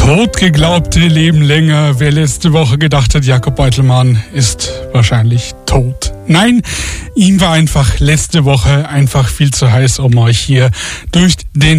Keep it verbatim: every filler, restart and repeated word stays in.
Tot geglaubte leben länger. Wer letzte Woche gedacht hat, Jakob Beutelmann ist wahrscheinlich tot. Nein, ihm war einfach letzte Woche einfach viel zu heiß, um euch hier durch den